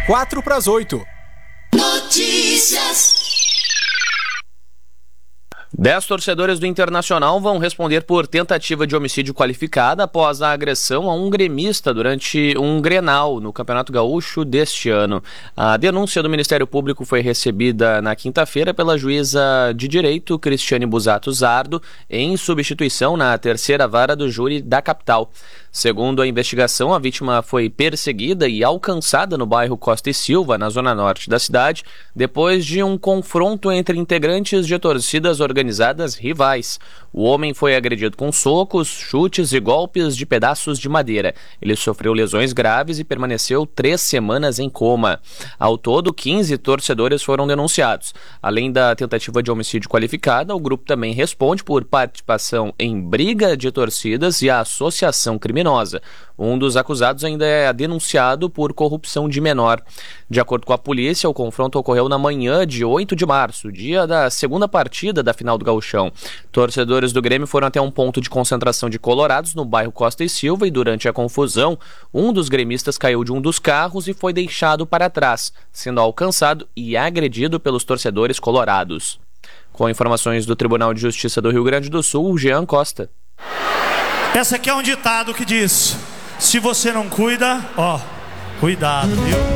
7:45. Notícias. 10 torcedores do Internacional vão responder por tentativa de homicídio qualificada após a agressão a um gremista durante um Grenal no Campeonato Gaúcho deste ano. A denúncia do Ministério Público foi recebida na quinta-feira pela juíza de direito Cristiane Busato Zardo, em substituição na terceira vara do júri da capital. Segundo a investigação, a vítima foi perseguida e alcançada no bairro Costa e Silva, na zona norte da cidade, depois de um confronto entre integrantes de torcidas organizadas rivais. O homem foi agredido com socos, chutes e golpes de pedaços de madeira. Ele sofreu lesões graves e permaneceu 3 semanas em coma. Ao todo, 15 torcedores foram denunciados. Além da tentativa de homicídio qualificada, o grupo também responde por participação em briga de torcidas e associação criminosa. Um dos acusados ainda é denunciado por corrupção de menor. De acordo com a polícia, o confronto ocorreu na manhã de 8 de março, dia da segunda partida da final do Gauchão. Torcedores do Grêmio foram até um ponto de concentração de colorados no bairro Costa e Silva e durante a confusão, um dos gremistas caiu de um dos carros e foi deixado para trás, sendo alcançado e agredido pelos torcedores colorados. Com informações do Tribunal de Justiça do Rio Grande do Sul, Jean Costa. Essa aqui é um ditado que diz: se você não cuida, cuidado, viu?